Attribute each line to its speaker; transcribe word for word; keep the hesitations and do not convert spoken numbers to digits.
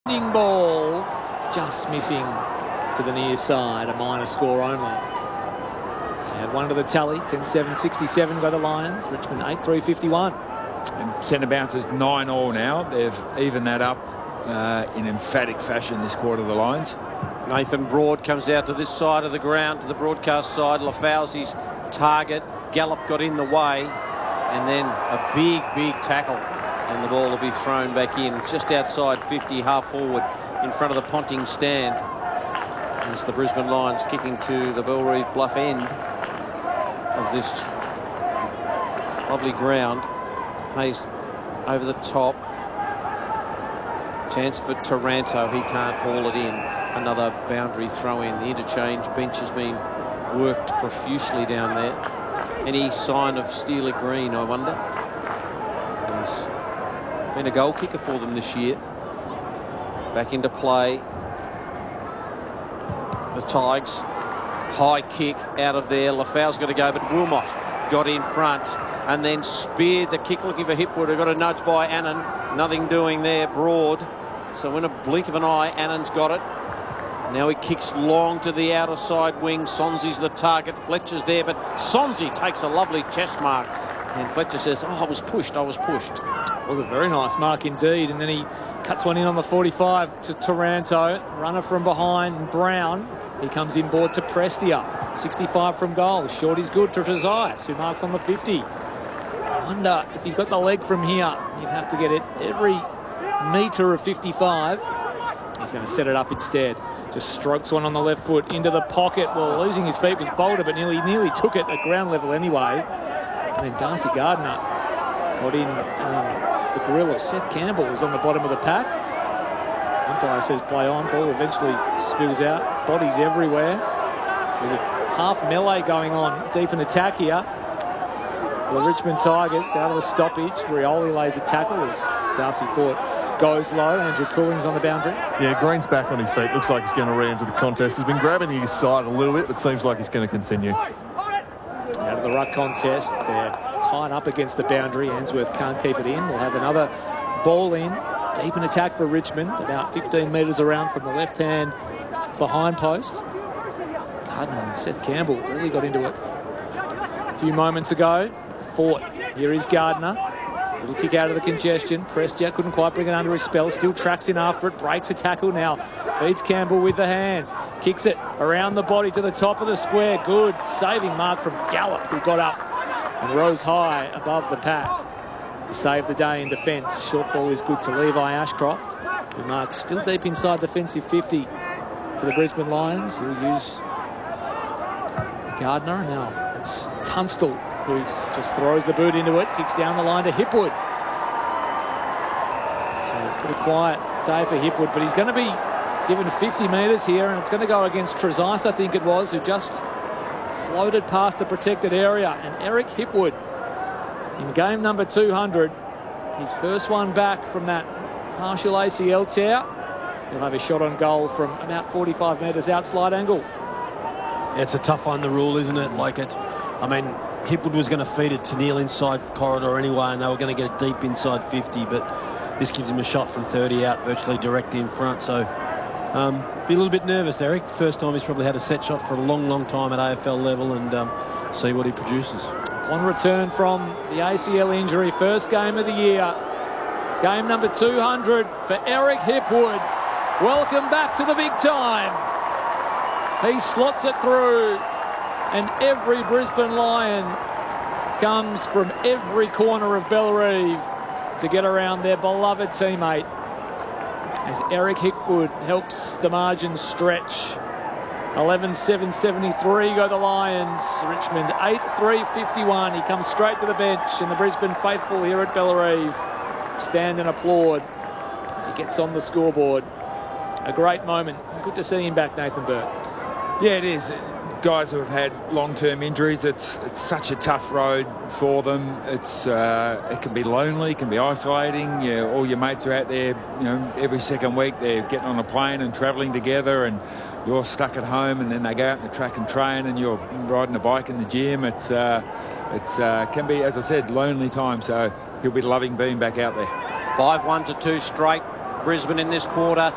Speaker 1: Winning ball, just missing to the near side, a minor score only. Add one to the tally, ten seven sixty-seven by the Lions, Richmond eight three fifty-one.
Speaker 2: And centre bouncers nine all now. They've evened that up uh, in emphatic fashion this quarter, the Lions.
Speaker 3: Nathan Broad comes out to this side of the ground, to the broadcast side. Lafauzi's target. Gallop got in the way, and then a big, big tackle. And the ball will be thrown back in just outside fifty, half forward in front of the Ponting stand. And it's the Brisbane Lions kicking to the Bellerive Bluff end of this lovely ground. Hayes over the top. Chance for Taranto. He can't haul it in. Another boundary throw in. The interchange bench has been worked profusely down there. Any sign of Steeler Green, I wonder? He's been a goal kicker for them this year. Back into play. The Tigers. High kick out of there. Lafau's got to go, but Wilmot got in front and then speared the kick, looking for Hipwood, who got a nudge by Annan. Nothing doing there. Broad. So in a blink of an eye, Annan's got it. Now he kicks long to the outer side wing. Sonzi's the target. Fletcher's there, but Sonzi takes a lovely chest mark. And Fletcher says, oh, I was pushed, I was pushed.
Speaker 1: It was a very nice mark indeed. And then he cuts one in on the forty-five to Taranto. Runner from behind, Brown. He comes inboard to Prestia. sixty-five from goal. Short is good to Trezise, who marks on the fifty. I wonder if he's got the leg from here. He'd have to get it every metre of fifty-five. He's going to set it up instead. Just strokes one on the left foot into the pocket. Well, losing his feet was Boulder, but nearly nearly took it at ground level anyway. And then Darcy Gardner got in um, the grill of Seth Campbell, who's on the bottom of the pack. Umpire says play on. Ball eventually spills out. Bodies everywhere. There's a half melee going on deep in attack here. The Richmond Tigers out of the stoppage. Rioli lays a tackle as Darcy Fort goes low. Andrew Cooling's on the boundary.
Speaker 4: Yeah, Green's back on his feet. Looks like he's going to re-enter the contest. He's been grabbing his side a little bit, but seems like he's going to continue.
Speaker 1: Out of the ruck contest, they're tied up against the boundary. Ainsworth can't keep it in. We'll have another ball in. Deep in attack for Richmond, about fifteen metres around from the left-hand behind post. Hutton and Seth Campbell really got into it a few moments ago. Fort, here is Gardner. Little kick out of the congestion. Prestia couldn't quite bring it under his spell. Still tracks in after it. Breaks a tackle now. Feeds Campbell with the hands. Kicks it around the body to the top of the square. Good saving mark from Gallop, who got up and rose high above the pack to save the day in defence. Short ball is good to Levi Ashcroft, who marks still deep inside defensive fifty for the Brisbane Lions. He'll use Gardner. Now it's Tunstall, who just throws the boot into it, kicks down the line to Hipwood. So pretty quiet day for Hipwood, but he's going to be given fifty metres here, and it's going to go against Trezise, I think it was, who just floated past the protected area. And Eric Hipwood, in game number two hundred, his first one back from that partial A C L tear. He'll have a shot on goal from about forty-five metres out, slide angle.
Speaker 5: It's a tough one, the rule, isn't it? Like it, I mean, Hipwood was going to feed it to Neil inside corridor anyway, and they were going to get it deep inside fifty, but this gives him a shot from thirty out, virtually direct in front. So um, be a little bit nervous, Eric. First time he's probably had a set shot for a long, long time at A F L level, and um, see what he produces.
Speaker 1: On return from the A C L injury, first game of the year, game number two hundred for Eric Hipwood. Welcome back to the big time. He slots it through, and every Brisbane Lion comes from every corner of Bellerive to get around their beloved teammate as Eric Hipwood helps the margin stretch. eleven seven seventy-three go the Lions. Richmond eight three fifty-one. He comes straight to the bench, and the Brisbane faithful here at Bellerive stand and applaud as he gets on the scoreboard. A great moment. Good to see him back, Nathan Burt.
Speaker 2: Yeah, it is. Guys who have had long-term injuries, it's it's such a tough road for them. It's uh, it can be lonely, it can be isolating. Yeah, all your mates are out there, you know, every second week they're getting on a plane and travelling together, and you're stuck at home, and then they go out in the track and train, and you're riding a bike in the gym. It's uh, it's uh, can be, as I said, lonely time. So he'll be loving being back out there.
Speaker 3: five one to two straight Brisbane in this quarter.